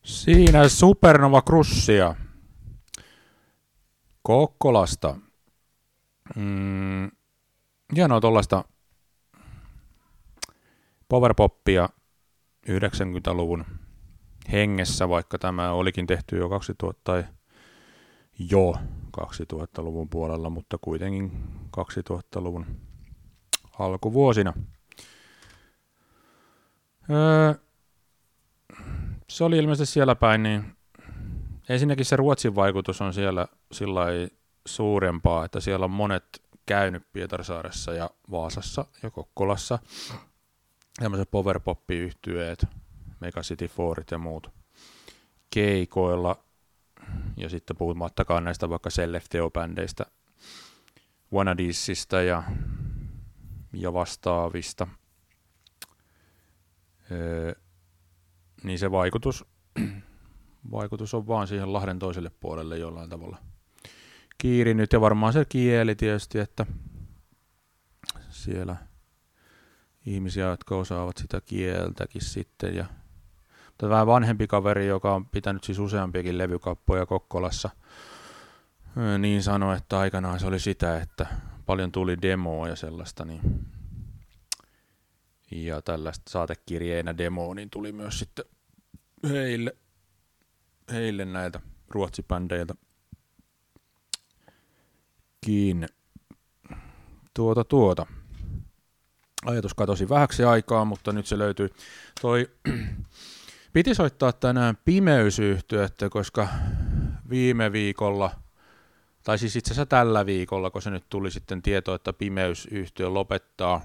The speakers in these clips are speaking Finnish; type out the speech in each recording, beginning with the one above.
Siinä Supernova Crussia Kokkolasta. Hienoa tuollaista powerpoppia 90-luvun hengessä, vaikka tämä olikin tehty jo 2000-luvun puolella, mutta kuitenkin 2000-luvun alkuvuosina. Se oli ilmeisesti siellä päin, niin ensinnäkin se Ruotsin vaikutus on siellä sillai suurempaa, että siellä on monet käynyt Pietarsaaressa ja Vaasassa ja Kokkolassa. Tämmöiset powerpop-yhtyeet, Mega City Fourit ja muut keikoilla. Ja sitten puhumattakaan näistä vaikka Self-Teo-bändeistä, Wannadiesista ja vastaavista. Niin se vaikutus on vaan siihen Lahden toiselle puolelle jollain tavalla kiirinyt. Ja varmaan se kieli tietysti, että siellä ihmisiä, jotka osaavat sitä kieltäkin sitten. Ja vähän vanhempi kaveri, joka on pitänyt siis useampiakin levykappoja Kokkolassa, niin sanoi, että aikanaan se oli sitä, että paljon tuli demoa ja sellaista, niin ja tällaista saatekirjeenä demoa, niin tuli myös sitten heille näiltä ruotsibändeiltä kiinni. Ajatus katosi vähäksi aikaa, mutta nyt se löytyy. Piti soittaa tänään Pimeysyhtyettä, koska viime viikolla, tai siis itse asiassa tällä viikolla, kun se nyt tuli sitten tieto, että Pimeysyhtyö lopettaa.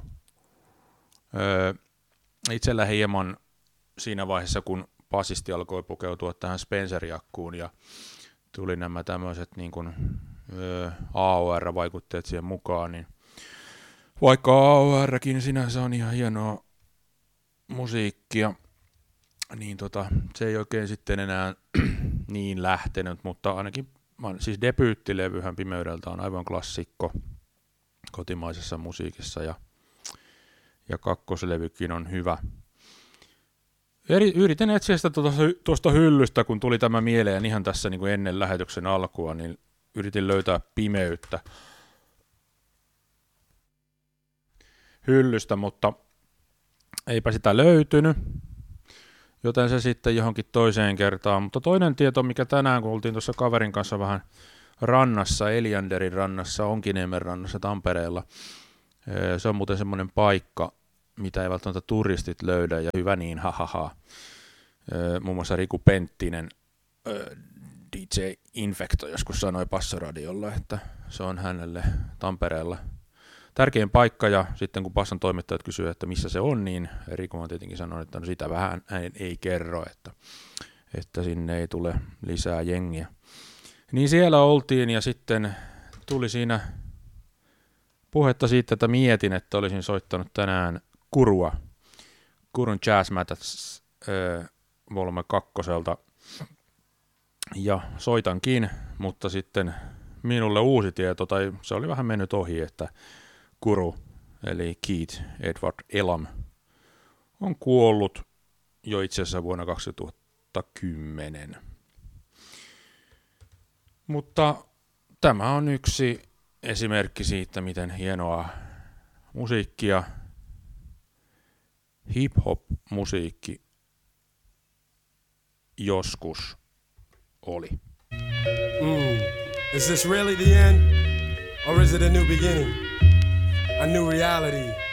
Itsellä hieman siinä vaiheessa, kun basisti alkoi pukeutua tähän Spencer-jakkuun ja tuli nämä tämmöiset niin kuin AOR-vaikutteet siihen mukaan, niin vaikka AORkin sinänsä on ihan hienoa musiikkia, niin se ei oikein sitten enää niin lähtenyt, mutta ainakin siis debyyttilevyhän Pimeydeltä on aivan klassikko kotimaisessa musiikissa ja kakkoslevykin on hyvä. Yritin etsiä sitä tuosta hyllystä, kun tuli tämä mieleen ihan tässä niin kuin ennen lähetyksen alkua, niin yritin löytää Pimeyttä hyllystä, mutta eipä sitä löytynyt, joten se sitten johonkin toiseen kertaan. Mutta toinen tieto, mikä tänään, kun oltiin tuossa kaverin kanssa vähän rannassa, Elianderin rannassa, Onkiniemen rannassa Tampereella, se on muuten semmoinen paikka, mitä ei välttämättä turistit löydä, ja hyvä niin, hahaha. Muun muassa Riku Penttinen, DJ Infecto, joskus sanoi Passaradiolla, että se on hänelle Tampereella tärkein paikka, ja sitten kun Passan toimittajat kysyivät, että missä se on, niin Riku on tietenkin sanonut, että no sitä vähän hän ei kerro, että sinne ei tule lisää jengiä. Niin siellä oltiin, ja sitten tuli siinä puhetta siitä, että mietin, että olisin soittanut tänään Kurun Jazz Matters volume 2. Ja soitankin, mutta sitten minulle uusi tieto, tai se oli vähän mennyt ohi, että Kuru, eli Keith Edward Elam, on kuollut jo itse asiassa vuonna 2010. Mutta tämä on yksi esimerkki siitä, miten hienoa musiikkia, hip-hop-musiikki joskus oli. Is this really the end? Or is it a new beginning? A new reality?